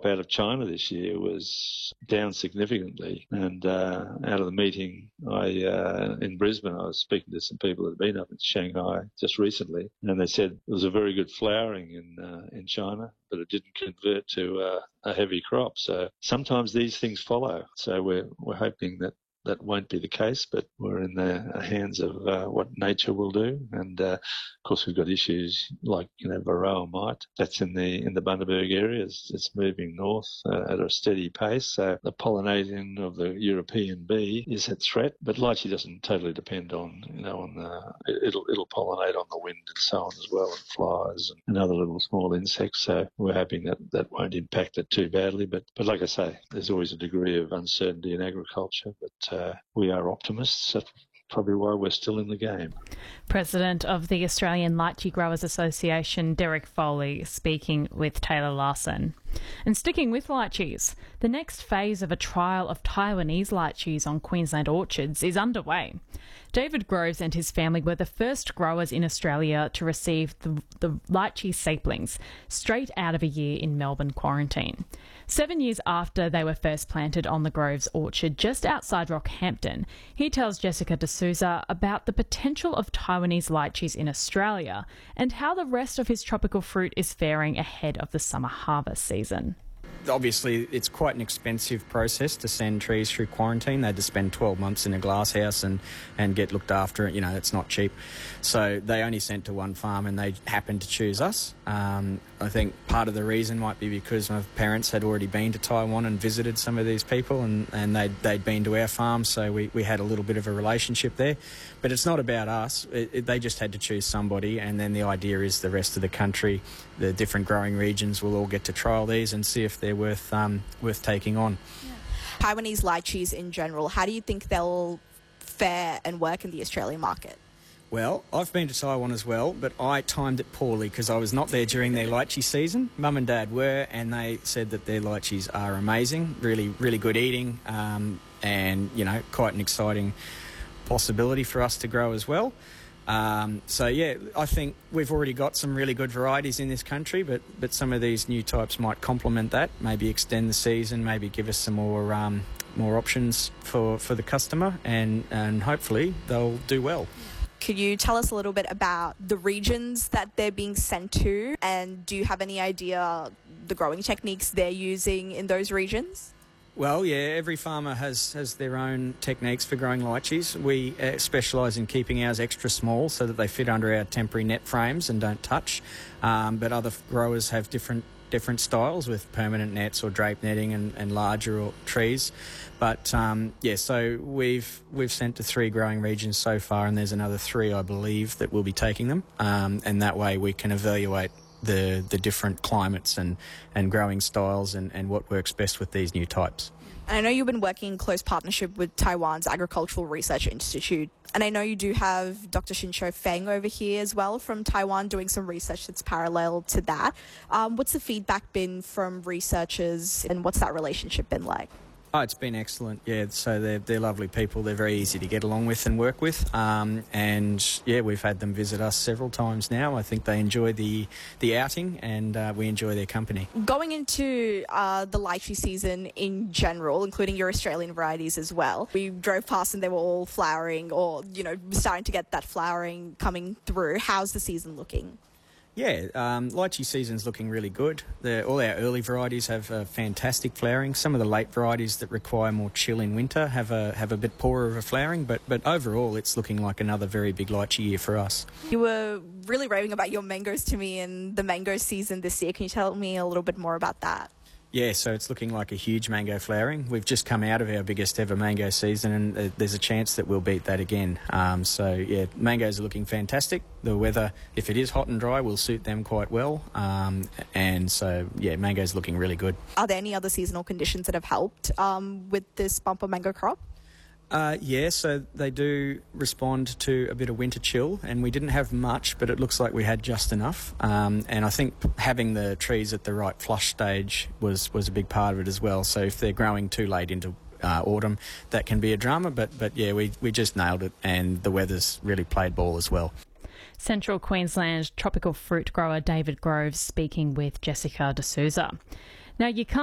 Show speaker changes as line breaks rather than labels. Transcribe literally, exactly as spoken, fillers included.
out of China this year was down significantly. And uh, out of the meeting I uh, in Brisbane, I was speaking to some people that had been up in Shanghai just recently, and they said it was a very good flowering in uh, in China, but it didn't convert to uh, a heavy crop. So sometimes these things follow. So we're we're hoping that that won't be the case, but we're in the hands of uh, what nature will do. And uh, of course, we've got issues like you know varroa mite. That's in the in the Bundaberg area. It's, it's moving north uh, at a steady pace. So the pollinating of the European bee is at threat, but lychee doesn't totally depend on you know on the it'll it'll pollinate on the wind and so on as well, and flies and, and other little small insects. So we're hoping that that won't impact it too badly. But but like I say, there's always a degree of uncertainty in agriculture, but Uh, we are optimists. That's probably why we're still in the game.
President of the Australian Lychee Growers Association, Derek Foley, speaking with Taylor Larson. And sticking with lychees, the next phase of a trial of Taiwanese lychees on Queensland orchards is underway. David Groves and his family were the first growers in Australia to receive the, the lychee saplings straight out of a year in Melbourne quarantine. Seven years after they were first planted on the Groves orchard just outside Rockhampton, he tells Jessica D'Souza about the potential of Taiwanese lychees in Australia and how the rest of his tropical fruit is faring ahead of the summer harvest season.
Obviously, it's quite an expensive process to send trees through quarantine. They had to spend twelve months in a glass house and, and get looked after. You know, it's not cheap. So they only sent to one farm and they happened to choose us. Um, I think part of the reason might be because my parents had already been to Taiwan and visited some of these people, and, and they'd, they'd been to our farm, so we, we had a little bit of a relationship there. But it's not about us. It, it, they just had to choose somebody, and then the idea is the rest of the country, the different growing regions, will all get to trial these and see if they're worth um, worth taking on.
Yeah. Taiwanese lychees in general, how do you think they'll fare and work in the Australian market?
Well, I've been to Taiwan as well, but I timed it poorly because I was not there during their lychee season. Mum and Dad were, and they said that their lychees are amazing, really, really good eating, um, and, you know, quite an exciting possibility for us to grow as well. Um, so, yeah, I think we've already got some really good varieties in this country, but, but some of these new types might complement that, maybe extend the season, maybe give us some more um, more options for, for the customer, and, and hopefully they'll do well.
Could you tell us a little bit about the regions that they're being sent to, and do you have any idea the growing techniques they're using in those regions?
Well, yeah, every farmer has, has their own techniques for growing lychees. We uh, specialise in keeping ours extra small so that they fit under our temporary net frames and don't touch. Um, but other growers have different different styles with permanent nets or drape netting and, and larger or trees. But um, yeah, so we've we've sent to three growing regions so far, and there's another three, I believe, that will be taking them. Um, and that way we can evaluate the the different climates and, and growing styles and, and what works best with these new types.
And I know you've been working in close partnership with Taiwan's Agricultural Research Institute. And I know you do have Doctor Shin-Cho Feng over here as well from Taiwan doing some research that's parallel to that. Um, what's the feedback been from researchers, and what's that relationship been like?
Oh, it's been excellent, yeah. So they're, they're lovely people. They're very easy to get along with and work with. Um, and, yeah, we've had them visit us several times now. I think they enjoy the, the outing, and uh, we enjoy their company.
Going into uh, the lychee season in general, including your Australian varieties as well, we drove past and they were all flowering, or, you know, starting to get that flowering coming through. How's the season looking?
Yeah, um, lychee season's looking really good. The, all our early varieties have uh, fantastic flowering. Some of the late varieties that require more chill in winter have a have a bit poorer of a flowering, but but overall it's looking like another very big lychee year for us.
You were really raving about your mangoes to me in the mango season this year. Can you tell me a little bit more about that?
Yeah, so it's looking like a huge mango flowering. We've just come out of our biggest ever mango season, and uh, there's a chance that we'll beat that again. Um, so, yeah, mangoes are looking fantastic. The weather, if it is hot and dry, will suit them quite well. Um, and so, yeah, mangoes looking really good.
Are there any other seasonal conditions that have helped um, with this bumper mango crop?
Uh, yeah, so they do respond to a bit of winter chill, and we didn't have much, but it looks like we had just enough. Um, and I think having the trees at the right flush stage was, was a big part of it as well. So if they're growing too late into uh, autumn, that can be a drama. But, but yeah, we, we just nailed it, and the weather's really played ball as well.
Central Queensland tropical fruit grower David Groves speaking with Jessica D'Souza. Now, you can't